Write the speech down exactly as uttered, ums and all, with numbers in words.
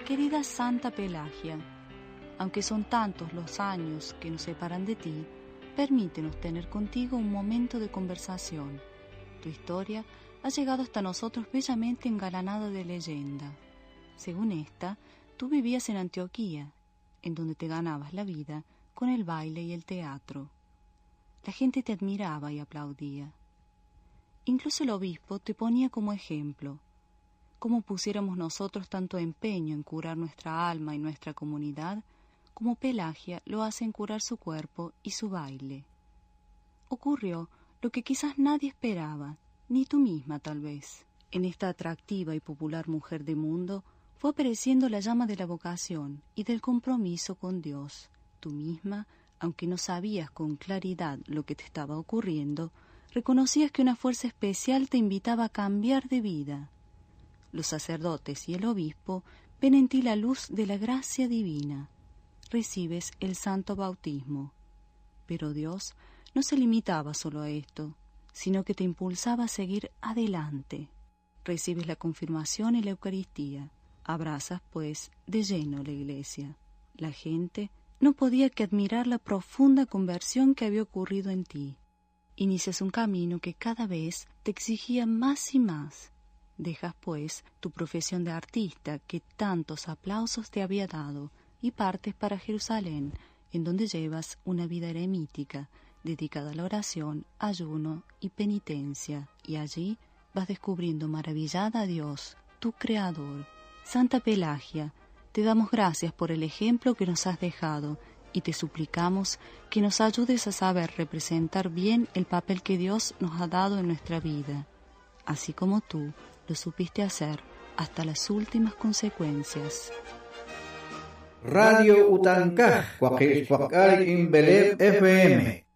querida Santa Pelagia, aunque son tantos los años que nos separan de ti, permítenos tener contigo un momento de conversación. Tu historia ha llegado hasta nosotros bellamente engalanada de leyenda. Según esta, tú vivías en Antioquía, en donde te ganabas la vida con el baile y el teatro. La gente te admiraba y aplaudía. Incluso el obispo te ponía como ejemplo. Cómo pusiéramos nosotros tanto empeño en curar nuestra alma y nuestra comunidad, como Pelagia lo hace en curar su cuerpo y su baile. Ocurrió lo que quizás nadie esperaba, ni tú misma tal vez. En esta atractiva y popular mujer de mundo fue apareciendo la llama de la vocación y del compromiso con Dios. Tú misma, aunque no sabías con claridad lo que te estaba ocurriendo, reconocías que una fuerza especial te invitaba a cambiar de vida. Los sacerdotes y el obispo ven en ti la luz de la gracia divina. Recibes el santo bautismo. Pero Dios no se limitaba solo a esto, sino que te impulsaba a seguir adelante. Recibes la confirmación y la Eucaristía. Abrazas, pues, de lleno la iglesia. La gente no podía que admirar la profunda conversión que había ocurrido en ti. Inicias un camino que cada vez te exigía más y más. Dejas, pues, tu profesión de artista que tantos aplausos te había dado y partes para Jerusalén, en donde llevas una vida eremítica, dedicada a la oración, ayuno y penitencia. Y allí vas descubriendo maravillada a Dios, tu Creador. Santa Pelagia, te damos gracias por el ejemplo que nos has dejado y te suplicamos que nos ayudes a saber representar bien el papel que Dios nos ha dado en nuestra vida, así como tú lo supiste hacer hasta las últimas consecuencias. Radio Utancaj, Coaquil, Coacal, Imbeleb F M.